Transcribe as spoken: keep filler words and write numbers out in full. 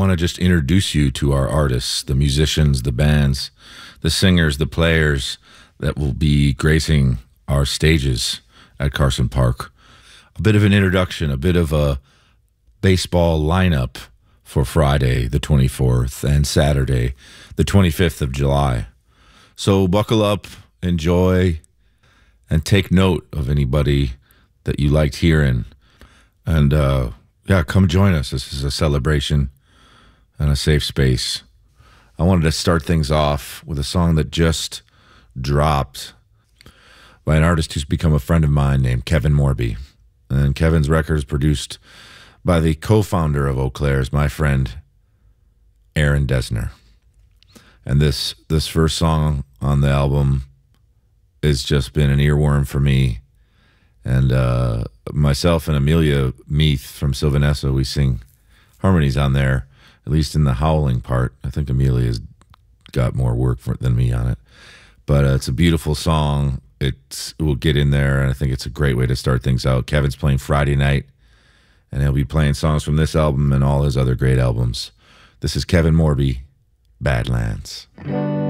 want to just introduce you to our artists, the musicians, the bands, the singers, the players that will be gracing our stages at Carson Park. A bit of an introduction, a bit of a baseball lineup for Friday the twenty-fourth and Saturday the twenty-fifth of July. So buckle up, enjoy, and take note of anybody that you liked hearing. And uh, yeah, come join us. This is a celebration and a safe space. I wanted to start things off with a song that just dropped by an artist who's become a friend of mine named Kevin Morby. And Kevin's record is produced by the co-founder of Eau Claire's, my friend Aaron Dessner. And this this first song on the album has just been an earworm for me. And uh, myself and Amelia Meath from Sylvanessa, we sing harmonies on there, at least in the howling part. I think Amelia's got more work for, than me on it. But uh, it's a beautiful song. It's, it will get in there, and I think it's a great way to start things out. Kevin's playing Friday night, and he'll be playing songs from this album and all his other great albums. This is Kevin Morby, Badlands.